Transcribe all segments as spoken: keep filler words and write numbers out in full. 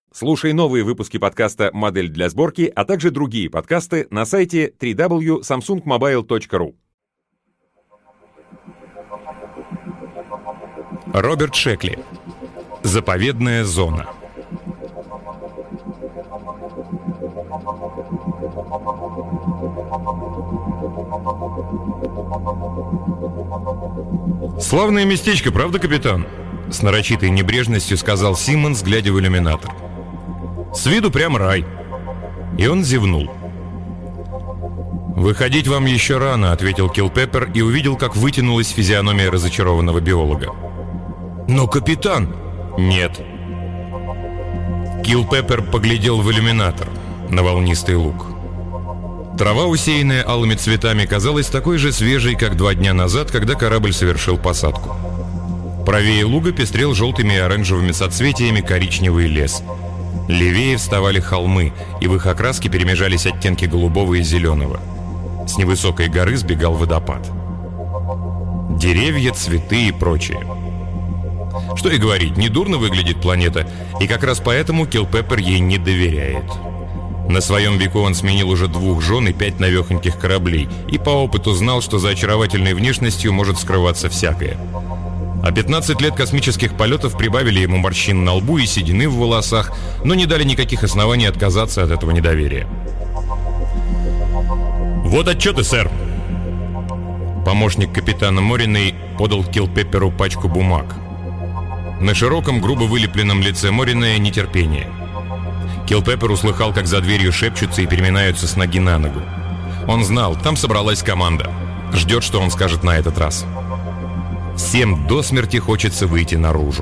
Слушай новые выпуски подкаста «Модель для сборки», а также другие подкасты на сайте дабл ю дабл ю дабл ю точка самсунг мобайл точка ру. Роберт Шекли. Заповедная зона. «Славное местечко, правда, капитан?» — с нарочитой небрежностью сказал Симмонс, глядя в иллюминатор. «С виду прям рай». И он зевнул. «Выходить вам еще рано», — ответил Килпеппер и увидел, как вытянулась физиономия разочарованного биолога. «Но, капитан...» «Нет». Килпеппер поглядел в иллюминатор на волнистый луг. Трава, усеянная алыми цветами, казалась такой же свежей, как два дня назад, когда корабль совершил посадку. Правее луга пестрел желтыми и оранжевыми соцветиями коричневый лес. Левее вставали холмы, и в их окраске перемежались оттенки голубого и зеленого. С невысокой горы сбегал водопад. Деревья, цветы и прочее. Что и говорить, недурно выглядит планета, и как раз поэтому Килпеппер ей не доверяет. На своем веку он сменил уже двух жен и пять навехоньких кораблей, и по опыту знал, что за очаровательной внешностью может скрываться всякое. А пятнадцать лет космических полетов прибавили ему морщин на лбу и седины в волосах, но не дали никаких оснований отказаться от этого недоверия. «Вот отчеты, сэр!» Помощник капитана Мориной подал Килпепперу пачку бумаг. На широком, грубо вылепленном лице Мориной нетерпение. Килпеппер услыхал, как за дверью шепчутся и переминаются с ноги на ногу. Он знал, там собралась команда. Ждет, что он скажет на этот раз. Всем до смерти хочется выйти наружу.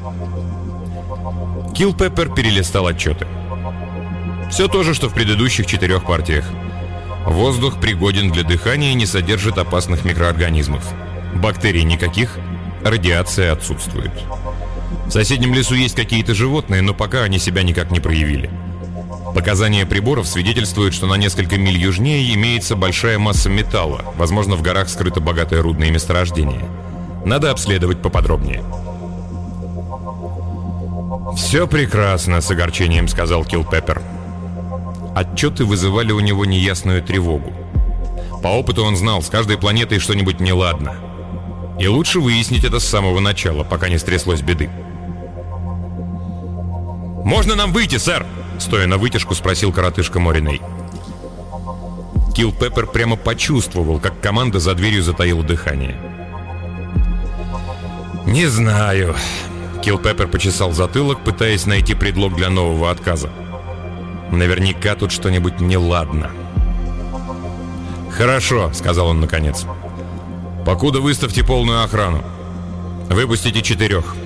Килпеппер перелистал отчеты. Все то же, что в предыдущих четырех партиях. Воздух пригоден для дыхания и не содержит опасных микроорганизмов. Бактерий никаких, радиация отсутствует. В соседнем лесу есть какие-то животные, но пока они себя никак не проявили. Показания приборов свидетельствуют, что на несколько миль южнее имеется большая масса металла. Возможно, в горах скрыто богатое рудное месторождение. Надо обследовать поподробнее. «Все прекрасно», — с огорчением сказал Килпеппер. Отчеты вызывали у него неясную тревогу. По опыту он знал, с каждой планетой что-нибудь неладно. И лучше выяснить это с самого начала, пока не стряслось беды. «Можно нам выйти, сэр?» — стоя на вытяжку, спросил коротышка Мориной. Килпеппер прямо почувствовал, как команда за дверью затаила дыхание. «Не знаю». Килпеппер почесал затылок, пытаясь найти предлог для нового отказа. Наверняка тут что-нибудь неладно. «Хорошо», — сказал он наконец. «Покуда выставьте полную охрану. Выпустите четырех.